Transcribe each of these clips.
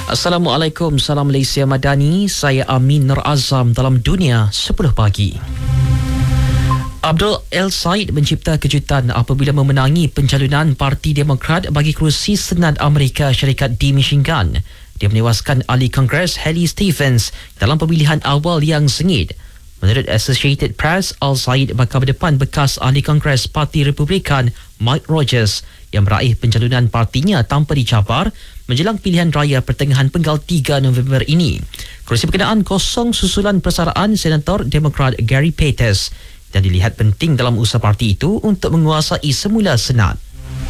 Assalamualaikum, salam Malaysia Madani. Saya Amin Nur Azam dalam Dunia 10 Pagi. Abdul El Said mencipta kejutan apabila memenangi pencalonan Parti Demokrat bagi kerusi Senat Amerika Syarikat di Michigan. Dia menewaskan ahli Kongres Haley Stephens dalam pemilihan awal yang sengit. Menurut Associated Press, Al Said bakal berdepan bekas ahli Kongres Parti Republikan Mike Rogers yang meraih pencalonan partinya tanpa dicabar menjelang pilihan raya pertengahan penggal 3 November ini. Kerusi berkenaan kosong susulan persaraan Senator Demokrat Gary Peters dan dilihat penting dalam usaha parti itu untuk menguasai semula Senat.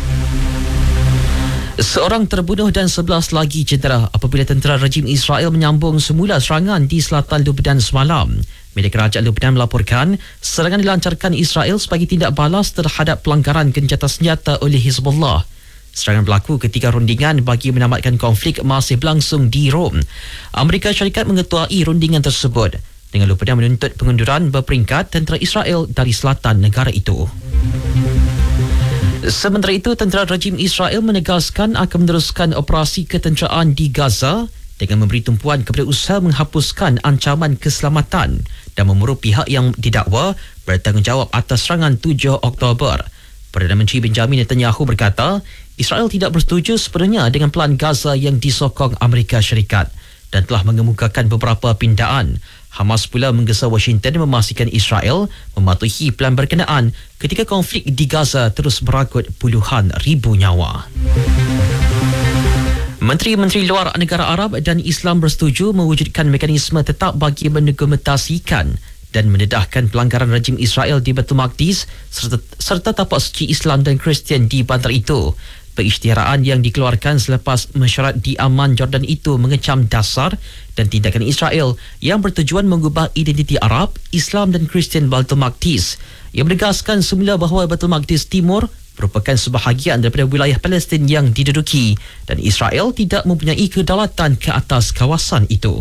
Seorang terbunuh dan 11 lagi cedera apabila tentera rejim Israel menyambung semula serangan di selatan Lebanon semalam. Media kerajaan Lebanon melaporkan serangan dilancarkan Israel sebagai tindak balas terhadap pelanggaran gencatan senjata oleh Hizbullah. Serangan berlaku ketika rundingan bagi menamatkan konflik masih berlangsung di Rom. Amerika Syarikat mengetuai rundingan tersebut dengan Lebanon menuntut pengunduran berperingkat tentera Israel dari selatan negara itu. Sementara itu, tentera rejim Israel menegaskan akan meneruskan operasi ketenteraan di Gaza dengan memberi tumpuan kepada usaha menghapuskan ancaman keselamatan dan memuruh pihak yang didakwa bertanggungjawab atas serangan 7 Oktober. Perdana Menteri Benjamin Netanyahu berkata, Israel tidak bersetuju sepenuhnya dengan pelan Gaza yang disokong Amerika Syarikat dan telah mengemukakan beberapa pindaan. Hamas pula menggesa Washington memastikan Israel mematuhi pelan berkenaan ketika konflik di Gaza terus beragut puluhan ribu nyawa. Menteri-menteri luar negara Arab dan Islam bersetuju mewujudkan mekanisme tetap bagi mendokumentasikan dan mendedahkan pelanggaran rejim Israel di Baitul Maqdis serta tapak suci Islam dan Kristian di bandar itu. Pengisytiharaan yang dikeluarkan selepas mesyuarat di Amman, Jordan itu mengecam dasar dan tindakan Israel yang bertujuan mengubah identiti Arab, Islam dan Kristian Baitul Maqdis. Ia menegaskan semula bahawa Baitul Maqdis Timur merupakan sebahagian daripada wilayah Palestin yang diduduki dan Israel tidak mempunyai kedaulatan ke atas kawasan itu.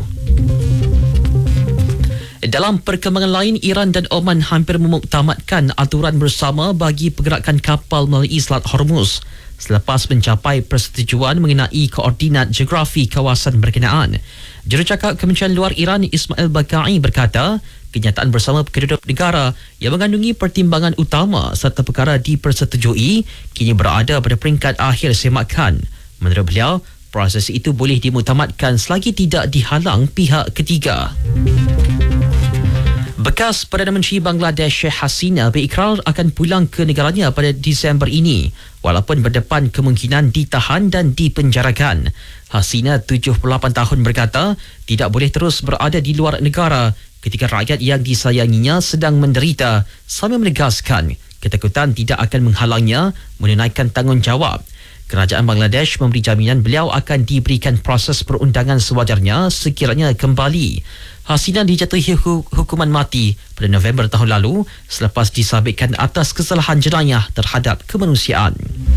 Dalam perkembangan lain, Iran dan Oman hampir memuktamadkan aturan bersama bagi pergerakan kapal melalui Selat Hormuz selepas mencapai persetujuan mengenai koordinat geografi kawasan berkenaan. Jurucakap Kementerian Luar Iran Ismail Baqai berkata, kenyataan bersama kedua negara yang mengandungi pertimbangan utama serta perkara dipersetujui kini berada pada peringkat akhir semakan. Menurut beliau, proses itu boleh dimuktamadkan selagi tidak dihalang pihak ketiga. Bekas Perdana Menteri Bangladesh Sheikh Hasina berikrar akan pulang ke negaranya pada Disember ini walaupun berdepan kemungkinan ditahan dan dipenjarakan. Hasina 78 tahun berkata tidak boleh terus berada di luar negara ketika rakyat yang disayanginya sedang menderita sambil menegaskan ketakutan tidak akan menghalangnya menunaikan tanggungjawab. Kerajaan Bangladesh memberi jaminan beliau akan diberikan proses perundangan sewajarnya sekiranya kembali. Hasina dijatuhi hukuman mati pada November tahun lalu selepas disabitkan atas kesalahan jenayah terhadap kemanusiaan.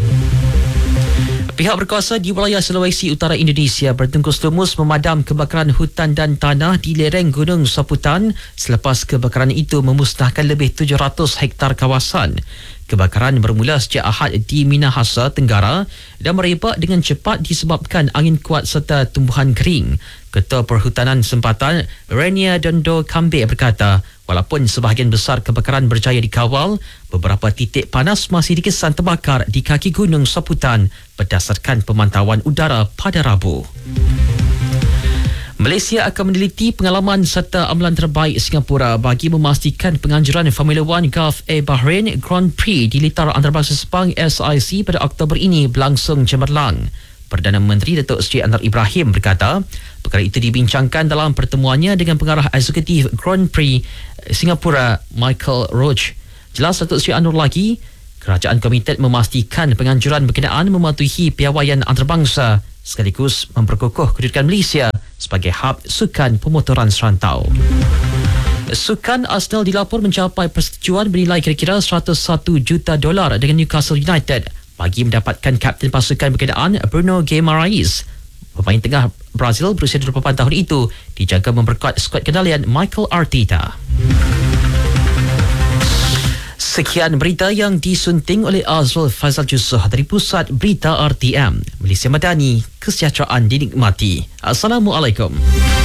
Pihak berkuasa di wilayah Sulawesi Utara Indonesia bertungkus lumus memadam kebakaran hutan dan tanah di lereng Gunung Soputan selepas kebakaran itu memusnahkan lebih 700 hektar kawasan. Kebakaran bermula sejak Ahad di Minahasa Tenggara dan merebak dengan cepat disebabkan angin kuat serta tumbuhan kering. Ketua Perhutanan Sempatan Renia Dondo Kambe berkata, walaupun sebahagian besar kebakaran berjaya dikawal, beberapa titik panas masih dikesan terbakar di kaki Gunung Soputan berdasarkan pemantauan udara pada Rabu. Malaysia akan meneliti pengalaman serta amalan terbaik Singapura bagi memastikan penganjuran Formula 1 Gulf Air Bahrain Grand Prix di litar antarabangsa Sepang SIC pada Oktober ini berlangsung cemerlang. Perdana Menteri Datuk Seri Anwar Ibrahim berkata, perkara itu dibincangkan dalam pertemuannya dengan pengarah eksekutif Grand Prix Singapura Michael Roach. Jelas Datuk Seri Anwar lagi, kerajaan komited memastikan penganjuran berkenaan mematuhi piawaian antarabangsa sekaligus memperkukuh kedudukan Malaysia sebagai hub sukan pemotoran serantau. Sukan Arsenal dilapor mencapai persetujuan bernilai kira-kira $101 juta dengan Newcastle United bagi mendapatkan kapten pasukan berkenaan Bruno Guimaraes. Pemain tengah Brazil berusia 28 tahun itu dijaga memperkuat skuad kendalian Mikel Arteta. Sekian berita yang disunting oleh Azrul Faizal Jusoh dari Pusat Berita RTM. Malaysia Madani, kesejahteraan dinikmati. Assalamualaikum.